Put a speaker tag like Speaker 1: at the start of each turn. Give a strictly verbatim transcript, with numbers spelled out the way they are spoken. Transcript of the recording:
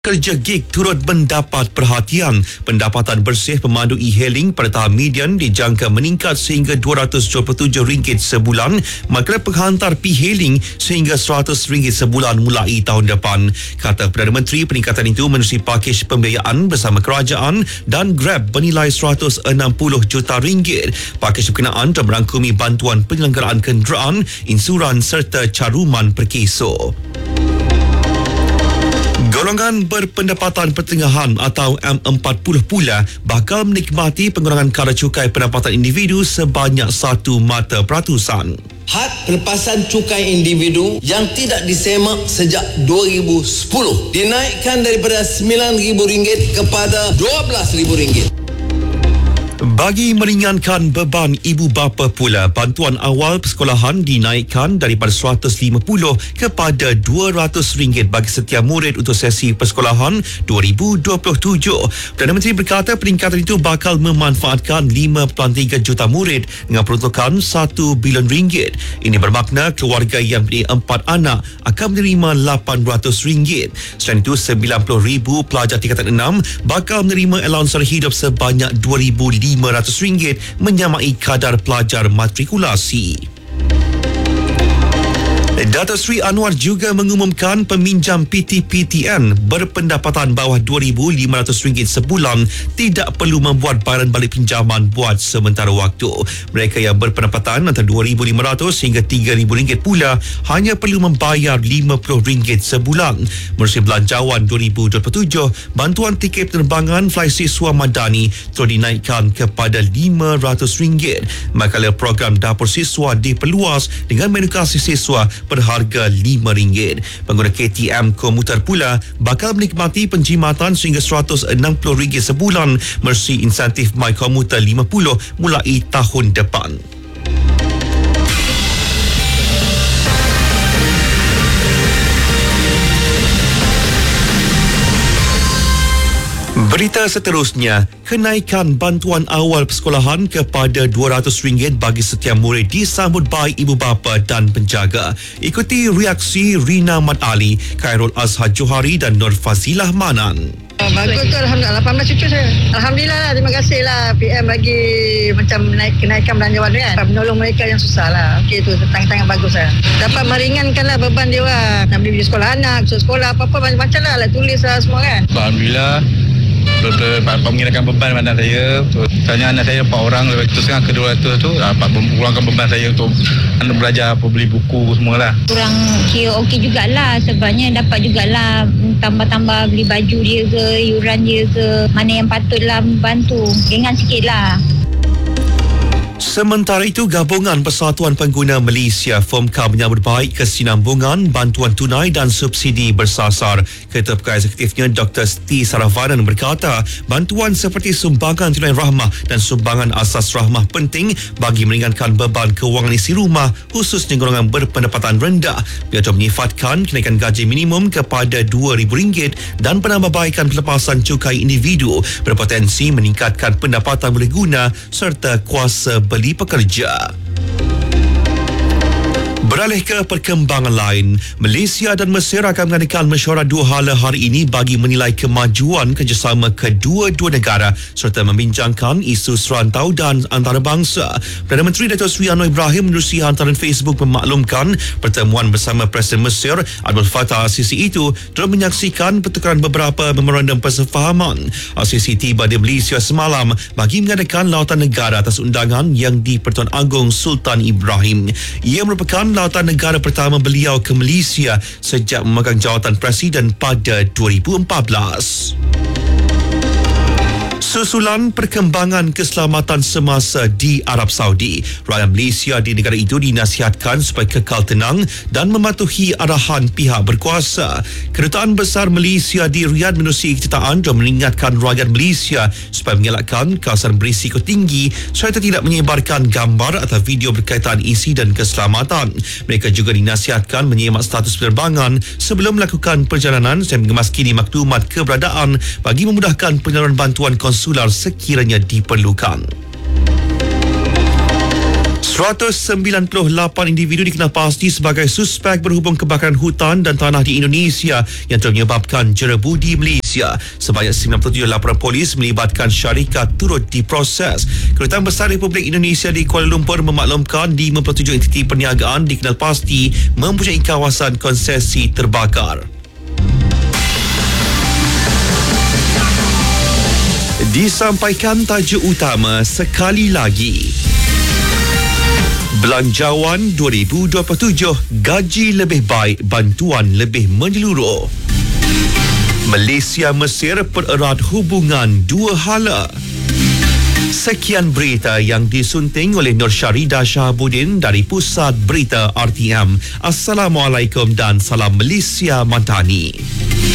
Speaker 1: Kerja gig turut mendapat perhatian. Pendapatan bersih pemandu e-hailing pada tahap median dijangka meningkat sehingga dua ratus dua puluh tujuh ringgit sebulan, manakala penghantar e-hailing sehingga seratus ringgit sebulan mulai tahun depan. Kata Perdana Menteri, peningkatan itu menerusi pakej pembiayaan bersama kerajaan dan Grab bernilai seratus enam puluh juta ringgit. Pakej berkenaan telah merangkumi bantuan penyelenggaraan kenderaan, insuran serta caruman perkeso. Golongan berpendapatan pertengahan atau M empat puluh pula bakal menikmati pengurangan kadar cukai pendapatan individu sebanyak satu mata peratusan.
Speaker 2: Had pelepasan cukai individu yang tidak disemak sejak dua ribu sepuluh dinaikkan daripada sembilan ribu ringgit kepada dua belas ribu ringgit.
Speaker 1: Bagi meringankan beban ibu bapa pula, bantuan awal persekolahan dinaikkan daripada seratus lima puluh kepada dua ratus ringgit bagi setiap murid untuk sesi persekolahan dua ribu dua puluh tujuh. Perdana Menteri berkata peningkatan itu bakal memanfaatkan lima perpuluhan tiga juta murid dengan peruntukan satu bilion ringgit. Ini bermakna keluarga yang mempunyai empat anak akan menerima lapan ratus ringgit. Selain itu, sembilan puluh ribu pelajar tingkatan enam bakal menerima allowance hidup sebanyak dua ribu lima ratus ringgit menyamai kadar pelajar matrikulasi. Datuk Seri Anwar juga mengumumkan peminjam P T P T N berpendapatan bawah dua ribu lima ratus ringgit sebulan tidak perlu membuat bayaran balik pinjaman buat sementara waktu. Mereka yang berpendapatan antara dua ribu lima ratus hingga tiga ribu ringgit pula hanya perlu membayar lima puluh ringgit sebulan. Menerusi belanjawan dua ribu dua puluh tujuh, bantuan tiket penerbangan fly siswa madani telah dinaikkan kepada lima ratus ringgit. Manakala program dapur siswa diperluas dengan mengedukasi siswa berharga lima ringgit. Pengguna K T M komuter pula bakal menikmati penjimatan sehingga seratus enam puluh ringgit sebulan menerusi insentif My Komuter lima puluh mulai tahun depan. Berita seterusnya, kenaikan bantuan awal persekolahan kepada dua ratus ringgit bagi setiap murid disambut baik ibu bapa dan penjaga. Ikuti reaksi Rina Mat Ali, Khairul Azhar Johari dan Nur Fazilah Manan.
Speaker 3: Bagus tu, Alhamdulillah. lapan belas cucu saya. Alhamdulillah lah. Terima kasih lah P M bagi macam naik, kenaikan belanjawan kan. Menolong mereka yang susah lah. Okey tu, tangan-tangan bagus lah. Dapat meringankan lah beban dia orang. Nak beli sekolah anak, sekolah apa-apa macam-macam lah. Lah tulis lah semua kan.
Speaker 4: Alhamdulillah. Betul-betul menghilangkan beban badan saya. Tanya anak saya empat orang, lepas itu setengah ke dua ratus tu dapat mengurangkan beban saya untuk anak belajar, apa beli buku semualah.
Speaker 5: Kurang kira okey jugalah, sebabnya dapat jugalah tambah-tambah beli baju dia ke, yuran dia ke, mana yang patutlah membantu, ringan sikit lah.
Speaker 1: Sementara itu, Gabungan Persatuan Pengguna Malaysia FOMCA menyambut baik kesinambungan bantuan tunai dan subsidi bersasar. Ketua Pegawai Eksekutifnya Doktor T. Saravanan berkata, bantuan seperti sumbangan tunai rahmah dan sumbangan asas rahmah penting bagi meringankan beban kewangan isi rumah, khususnya golongan berpendapatan rendah. Beliau telah menyifatkan kenaikan gaji minimum kepada dua ribu ringgit dan penambahbaikan pelepasan cukai individu berpotensi meningkatkan pendapatan boleh guna serta kuasa beli pekerja. Beralih ke perkembangan lain, Malaysia dan Mesir akan mengadakan mesyuarat dua hala hari ini bagi menilai kemajuan kerjasama kedua-dua negara serta membincangkan isu serantau dan antarabangsa. Perdana Menteri Datuk Seri Anwar Ibrahim menerusi hantaran Facebook memaklumkan pertemuan bersama Presiden Mesir Abdul Fattah Al-Sisi itu telah menyaksikan pertukaran beberapa memorandum persefahaman. Al-Sisi tiba di Malaysia semalam bagi mengadakan lawatan negara atas undangan yang di-Pertuan Agong Sultan Ibrahim. Ia merupakan lawatan negara pertama beliau ke Malaysia sejak memegang jawatan Presiden pada dua ribu empat belas. Susulan perkembangan keselamatan semasa di Arab Saudi, rakyat Malaysia di negara itu dinasihatkan supaya kekal tenang dan mematuhi arahan pihak berkuasa. Kedutaan Besar Malaysia di Riyadh menerusi kenyataan dan mengingatkan rakyat Malaysia supaya mengelakkan kawasan berisiko tinggi serta tidak menyebarkan gambar atau video berkaitan insiden keselamatan. Mereka juga dinasihatkan menyemak status penerbangan sebelum melakukan perjalanan dan mengemaskini maklumat keberadaan bagi memudahkan penyaluran bantuan konsular sekiranya diperlukan. seratus sembilan puluh lapan individu dikenal pasti sebagai suspek berhubung kebakaran hutan dan tanah di Indonesia yang telah menyebabkan jerebu di Malaysia. Sebanyak sembilan puluh tujuh laporan polis melibatkan syarikat turut diproses. Kedutaan Besar Republik Indonesia di Kuala Lumpur memaklumkan lima puluh tujuh entiti perniagaan dikenal pasti mempunyai kawasan konsesi terbakar. Disampaikan tajuk utama sekali lagi. Belanjawan dua ribu dua puluh tujuh, gaji lebih baik, bantuan lebih menyeluruh. Malaysia Mesir pererat hubungan dua hala. Sekian berita yang disunting oleh Nur Syarida Shahabuddin dari Pusat Berita R T M. Assalamualaikum dan salam Malaysia Madani.